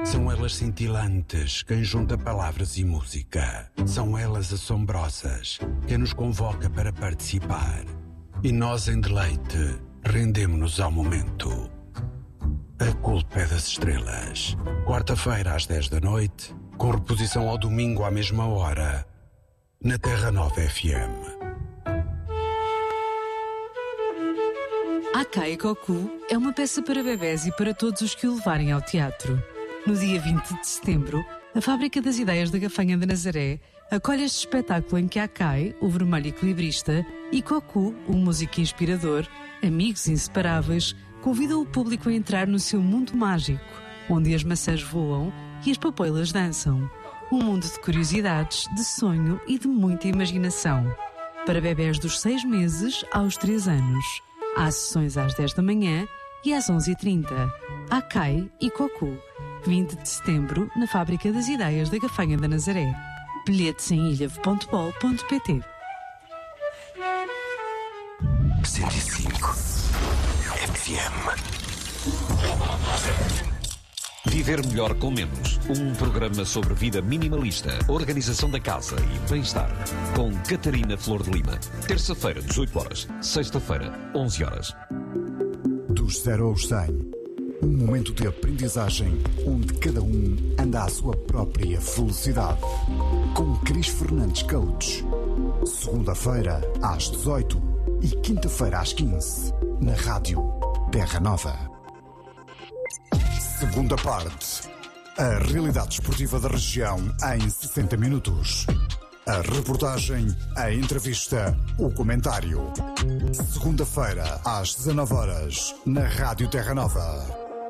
São elas cintilantes, quem junta palavras e música. São elas assombrosas, quem nos convoca para participar. E nós, em deleite, rendemo-nos ao momento. A culpa é das estrelas. Quarta-feira, às 10 da noite, com reposição ao domingo à mesma hora, na Terra Nova FM. Akai Koku é uma peça para bebés e para todos os que o levarem ao teatro. No dia 20 de setembro, a Fábrica das Ideias da Gafanha de Nazaré acolhe este espetáculo em que Akai, o vermelho equilibrista, e Koku, o músico inspirador, amigos inseparáveis, convidam o público a entrar no seu mundo mágico, onde as maçãs voam e as papoilas dançam. Um mundo de curiosidades, de sonho e de muita imaginação. Para bebés dos 6 meses aos 3 anos. Há sessões às 10 da manhã e às 11h30. Akai e Koku. 20 de setembro, na Fábrica das Ideias da Gafanha da Nazaré. Bilhetes em ilhavo.pol.pt. 105 FM. Viver melhor com menos. Um programa sobre vida minimalista, organização da casa e bem-estar. Com Catarina Flor de Lima. Terça-feira, 18 horas. Sexta-feira, 11 horas. Dos 0 aos 100. Um momento de aprendizagem onde cada um anda à sua própria velocidade. Com Cris Fernandes Coach. Segunda-feira, às 18 e quinta-feira, às 15. Na Rádio Terra Nova. Segunda parte. A realidade esportiva da região em 60 minutos. A reportagem, a entrevista, o comentário. Segunda-feira, às 19 horas, na Rádio Terra Nova.